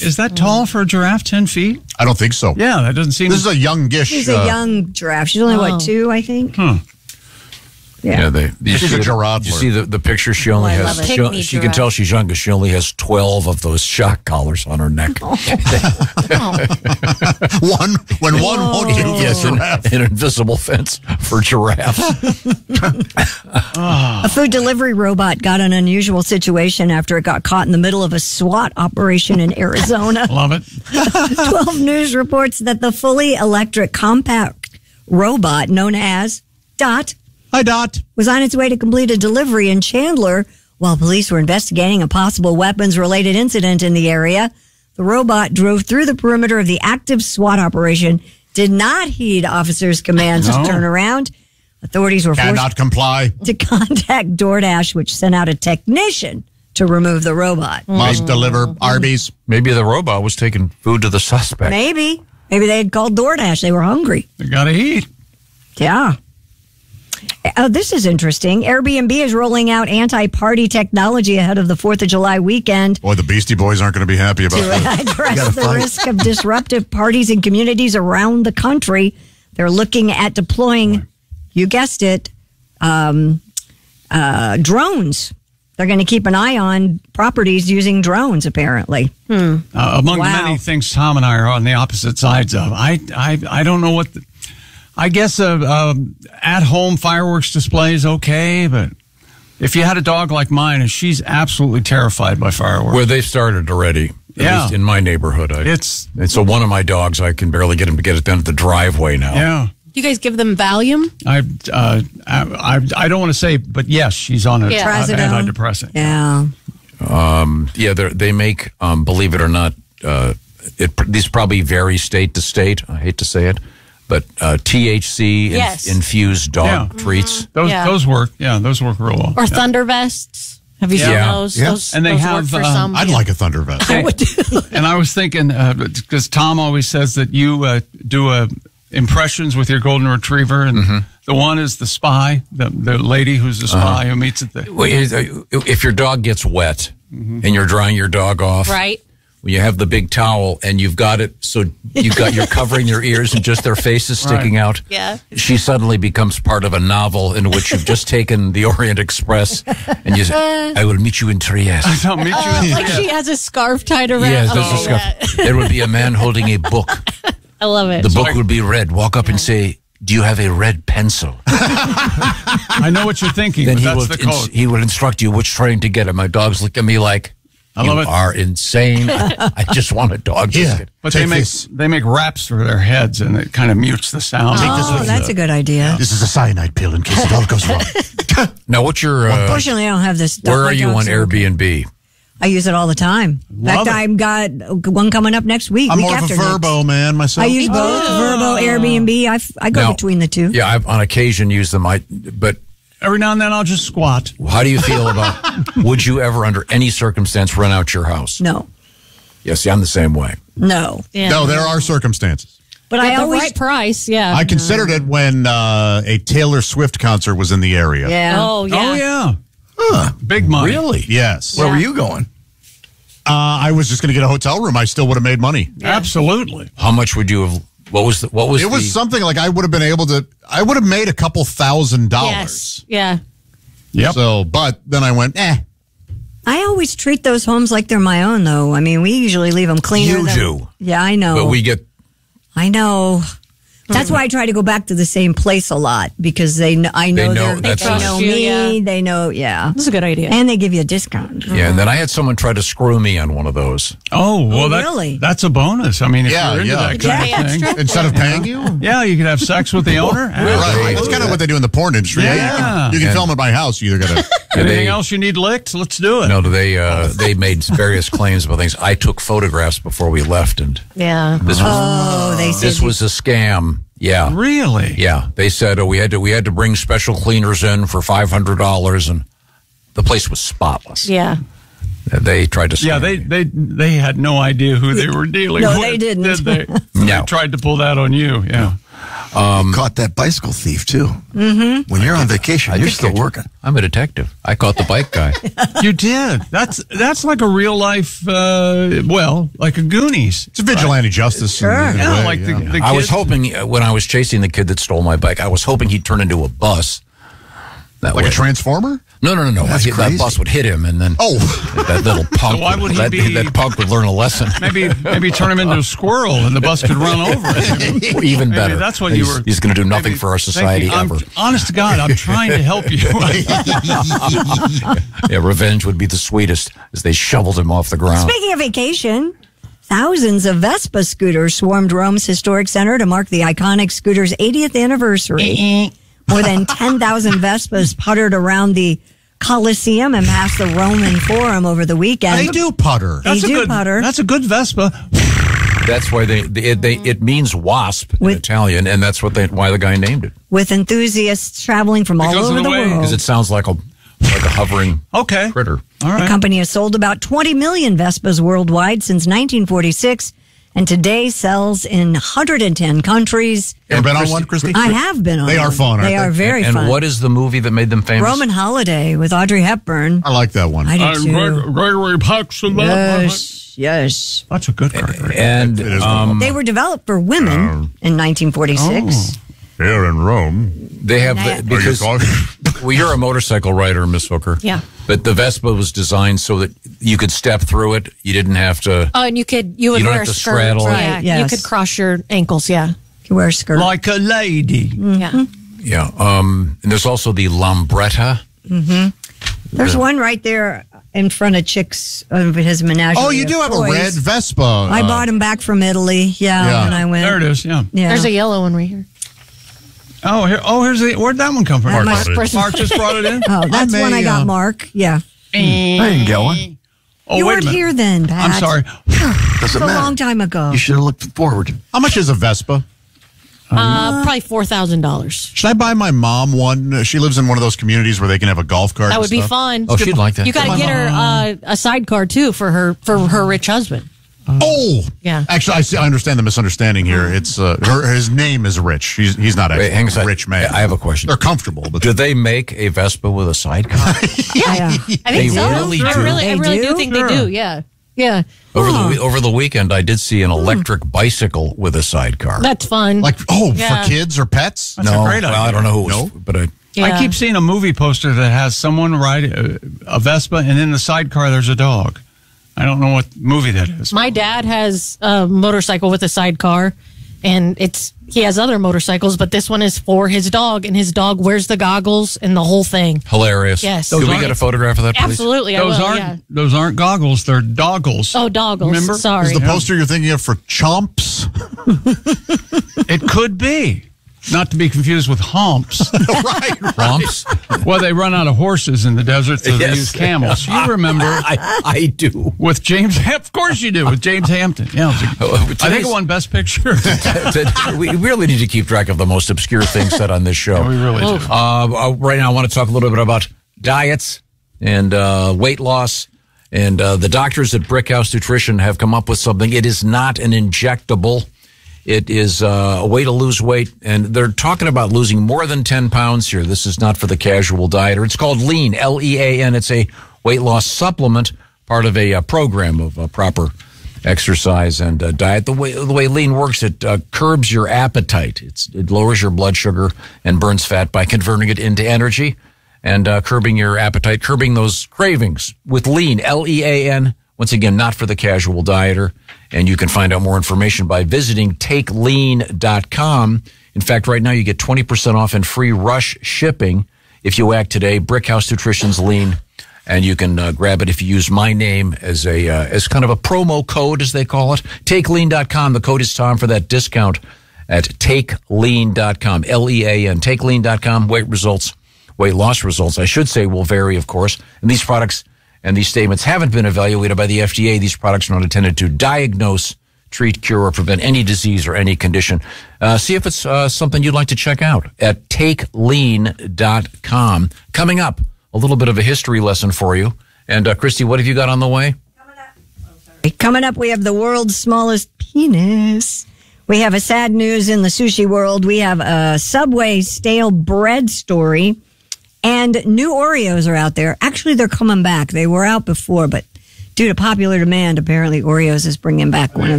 Is that tall for a giraffe? 10 feet? I don't think so. Yeah, that doesn't seem. This is a youngish. She's a young giraffe. She's only, 2, I think? Yeah, she's a giraffe. You see the picture? She only has. She can tell she's young because she only has 12 of those shock collars on her neck. One won't do yes, an invisible fence for giraffes. A food delivery robot got an unusual situation after it got caught in the middle of a SWAT operation in Arizona. Love it. 12 News reports that the fully electric compact robot known as Dot. Hi, Dot. Was on its way to complete a delivery in Chandler while police were investigating a possible weapons-related incident in the area. The robot drove through the perimeter of the active SWAT operation, did not heed officers' commands to turn around. Authorities were forced comply to contact DoorDash, which sent out a technician to remove the robot. Must deliver Arby's. Maybe the robot was taking food to the suspect. Maybe they had called DoorDash. They were hungry. They got to eat. Yeah. This is interesting. Airbnb is rolling out anti-party technology ahead of the 4th of July weekend. Boy, the Beastie Boys aren't going to be happy about that. To address the risk of disruptive parties in communities around the country, they're looking at deploying, you guessed it, drones. They're going to keep an eye on properties using drones, apparently. Among many things Tom and I are on the opposite sides of. I don't know what... I guess at-home fireworks display is okay, but if you had a dog like mine, and she's absolutely terrified by fireworks. Well, they've started already. At least in my neighborhood. It's one of my dogs. I can barely get him to get it done at the driveway now. Yeah. Do you guys give them Valium? I don't want to say, but yes, she's on an antidepressant. Yeah. They make, believe it or not, these probably vary state to state. I hate to say it. But THC infused dog treats. Those work. Yeah, those work real well. Or Thunder Vests. Have you seen those? Yeah. And they have. Work for some. I'd like a Thunder Vest. I would too. And I was thinking, because Tom always says that you do impressions with your golden retriever, and the one is the spy, the lady who's the spy who meets at the. If your dog gets wet and you're drying your dog off, right? When you have the big towel and you've got it, so you're covering their ears and just their faces sticking out. Yeah. She suddenly becomes part of a novel in which you've just taken the Orient Express and you say, "I will meet you in Trieste." I'll meet you in Like she has a scarf tied around. Yes, there's a scarf. There will be a man holding a book. I love it. The book will be red. Walk up and say, "Do you have a red pencil?" I know what you're thinking, Then but that's the code. he will instruct you which train to get. And my dogs look at me like, I love it. Are insane. I just want a dog biscuit. But they make wraps for their heads, and it kind of mutes the sound. Oh, that's a good idea. This is a cyanide pill in case it all goes wrong. Now, what's your... Unfortunately, I don't have this. Where are you on Airbnb? I use it all the time. In fact, I've got one coming up next week. I'm more of a Verbo man myself. I use both Verbo, Airbnb. I go between the two. Yeah, I've on occasion use them. But every now and then I'll just squat. How do you feel about, would you ever under any circumstance rent out your house? No. Yeah, see, I'm the same way. No. Yeah. No, there are circumstances. But At the right price, yeah. I considered it when a Taylor Swift concert was in the area. Yeah. Oh, yeah. Oh, yeah. Huh. Big money. Really? Yes. Where were you going? I was just going to get a hotel room. I still would have made money. Yeah. Absolutely. How much would you have? What was it was something like I would have been able to. I would have made a couple $1,000. Yes. Yeah. Yep. So, but then I went, I always treat those homes like they're my own, though. I mean, we usually leave them cleaner. You do. Yeah, I know. But we get. I know. That's why I try to go back to the same place a lot, because I know they know me. Yeah. They know, That's a good idea. and they give you a discount. Yeah, and then I had someone try to screw me on one of those. Oh, well, really? That's a bonus. I mean, if you're into that Did you pay kind of thing. extra? instead of paying you. Yeah, you could have sex with the owner. Right. That's kind of what they do in the porn industry. Yeah. You can film at my house. You either got to. Anything else you need licked? Let's do it. No, they made various claims about things. I took photographs before we left, and this was a scam. Yeah, really? Yeah, they said we had to bring special cleaners in for $500, and the place was spotless. Yeah. They tried to scam. Yeah, they had no idea who they were dealing with. No, they didn't. Did they? No. They tried to pull that on you. Yeah. Caught that bicycle thief, too. Mm-hmm. When you're on vacation, you're still working. I'm a detective. I caught the bike guy. You did. That's like a real life, like a Goonies. It's a vigilante justice. Sure. in a Yeah, way, like the kids. I was hoping, when I was chasing the kid that stole my bike, I was hoping he'd turn into a bus. That Like way. a transformer? No. That's That crazy. bus would hit him, and then that little punk. So why would he be- that punk would learn a lesson. Maybe turn him into a squirrel and the bus could run over him. Even Maybe better. that's what you were. He's going to do nothing for our society thinking. ever. Honest to God, I'm trying to help you. Yeah, revenge would be the sweetest as they shoveled him off the ground. Speaking of vacation, thousands of Vespa scooters swarmed Rome's historic center to mark the iconic scooter's 80th anniversary. More than 10,000 Vespas puttered around the Colosseum and past the Roman Forum over the weekend. They do putter. They do putter. That's a good Vespa. That's why it means wasp in Italian, and that's why the guy named it. With enthusiasts traveling from all Because of over the the way- world. Because it sounds like a hovering critter. All The right. company has sold about 20 million Vespas worldwide since 1946 and today sells in 110 countries. Ever been on one, Christy? I have been on They are one. fun, aren't They are they? very And fun. what is the movie that made them famous? Roman Holiday with Audrey Hepburn. I like that one. I do too. Gregory Paxton. Yes. That's a good Gregory. And It is They were developed for women in 1946. Here in Rome. they have Are you because well, you're a motorcycle rider, Miss Hooker. Yeah. But the Vespa was designed so that you could step through it. You didn't have to. Oh, and you would You don't wear have a to skirt. straddle it. Yeah, Yes. you could cross your ankles. Yeah. You wear a skirt. Like a lady. Yeah. Yeah. And there's also the Lambretta. There's one right there in front of Chick's of his menagerie. Oh, you do of have a toys. red Vespa. I bought him back from Italy. Yeah, when I went. There it is. Yeah. Yeah. There's a yellow one right here. Here's where'd that one come from? That Mark, must- Mark just brought it in. Oh, that's I one I may, got, Mark. Yeah. I didn't get one. Oh, You wait a weren't minute. here then, Pat. I'm sorry. It's Doesn't a matter. long time ago. You should have looked forward. How much is a Vespa? Probably $4,000. Should I buy my mom one? She lives in one of those communities where they can have a golf cart. That and would be stuff. fun. Oh, she'd like that. You got to get her a sidecar too for her rich husband. Oh, Yeah. Actually, I understand the misunderstanding here. It's his name is Rich. He's not Wait, hang on a a sec. rich man. I have a question. They're comfortable, but Do they make a Vespa with a sidecar? Yeah. I They think so. really I do. really They do do? think Sure. they do. Yeah. Yeah. Over the weekend, I did see an electric bicycle with a sidecar. That's fun. Yeah. for kids or pets? That's no, a great idea. well, I don't know who it was, No? but I Yeah. I keep seeing a movie poster that has someone ride a Vespa, and in the sidecar there's a dog. I don't know what movie that is. My dad has a motorcycle with a sidecar, and he has other motorcycles, but this one is for his dog, and his dog wears the goggles and the whole thing. hilarious. Yes. Can we Those get a photograph of that, please? Absolutely, I Those will. aren't Yeah. those aren't goggles. They're doggles. Oh, doggles. Remember? Sorry. Is the poster you're thinking of for Chomps? It could be. Not to be confused with humps. Romps? Well, they run out of horses in the desert, so they Yes. use camels. You remember I do. with James? Of course you do. With James Hampton. Yeah, I think it won Best Picture. We really need to keep track of the most obscure things said on this show. we really do. Right now, I want to talk a little bit about diets and weight loss. And the doctors at Brickhouse Nutrition have come up with something. It is not an injectable. It is a way to lose weight. And they're talking about losing more than 10 pounds here. This is not for the casual dieter. It's called Lean, L-E-A-N. It's a weight loss supplement, part of a program of proper exercise and diet. The way Lean works, it curbs your appetite. It lowers your blood sugar and burns fat by converting it into energy and curbing your appetite, curbing those cravings with Lean, L-E-A-N. Once again, not for the casual dieter. And you can find out more information by visiting takelean.com. In fact, right now you get 20% off and free rush shipping if you act today. Brickhouse Nutrition's Lean. And you can grab it if you use my name as kind of a promo code, as they call it. TakeLean.com. The code is Tom for that discount at TakeLean.com. L-E-A-N. TakeLean.com. Weight loss results, I should say, will vary, of course. And these products and these statements haven't been evaluated by the FDA. These products are not intended to diagnose, treat, cure, or prevent any disease or any condition. See if it's something you'd like to check out at TakeLean.com. Coming up, a little bit of a history lesson for you. And Christy, what have you got on the way? Coming up, we have the world's smallest penis. We have a sad news in the sushi world. We have a Subway stale bread story, and new Oreos are out there. Actually, they're coming back. They were out before, but due to popular demand, apparently Oreos is bringing back one of